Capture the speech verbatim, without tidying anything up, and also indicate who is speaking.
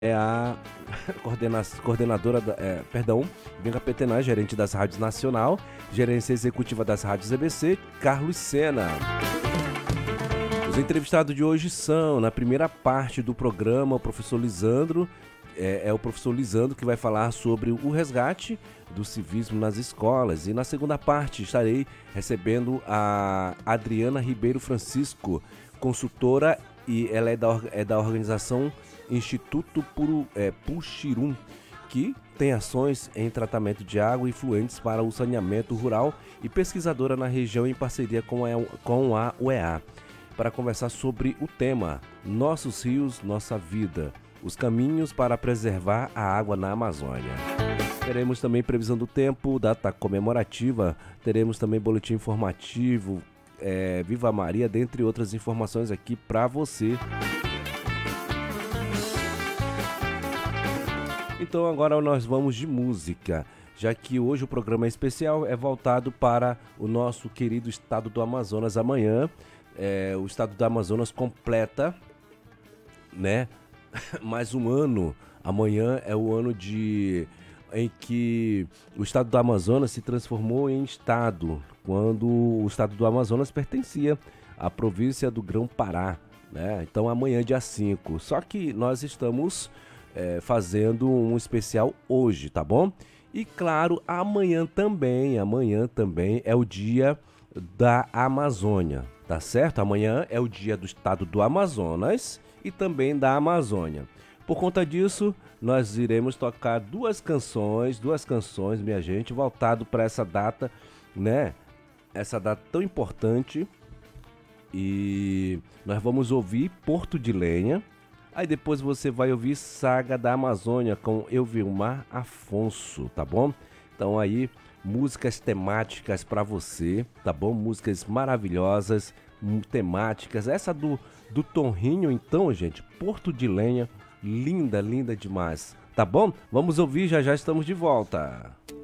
Speaker 1: é a coordena coordenadora, da, é, perdão, Bianca Petenaz, gerente das rádios Nacional, gerência executiva das rádios E B C, Carlos Sena. Os entrevistados de hoje são, na primeira parte do programa, o professor Lisandro, é, é o professor Lisandro que vai falar sobre o resgate do civismo nas escolas. E na segunda parte estarei recebendo a Adriana Ribeiro Francisco, consultora, e ela é da, é da organização Instituto Puru, é, Puxirum, que tem ações em tratamento de água e fluentes para o saneamento rural e pesquisadora na região em parceria com a, com a U E A, para conversar sobre o tema Nossos Rios, Nossa Vida, os caminhos para preservar a água na Amazônia. Teremos também previsão do tempo, data comemorativa, teremos também boletim informativo, é, Viva Maria, dentre outras informações aqui para você. Então agora nós vamos de música, já que hoje o programa especial é voltado para o nosso querido estado do Amazonas. Amanhã, é, o estado do Amazonas completa, né, mais um ano. Amanhã é o ano de, em que o estado do Amazonas se transformou em estado, quando o estado do Amazonas pertencia à província do Grão-Pará, né? Então amanhã, dia cinco. Só que nós estamos é, fazendo um especial hoje, tá bom? E claro, amanhã também, amanhã também é o dia da Amazônia, tá certo? Amanhã é o dia do estado do Amazonas e também da Amazônia. Por conta disso, nós iremos tocar duas canções, duas canções, minha gente, voltado para essa data, né? Essa data tão importante. E nós vamos ouvir Porto de Lenha. Aí depois você vai ouvir Saga da Amazônia com Elvilmar Afonso, tá bom? Então aí, músicas temáticas para você, tá bom? Músicas maravilhosas, temáticas. Essa do, do Tonrinho, então, gente, Porto de Lenha, linda, linda demais, tá bom? Vamos ouvir, já já estamos de volta.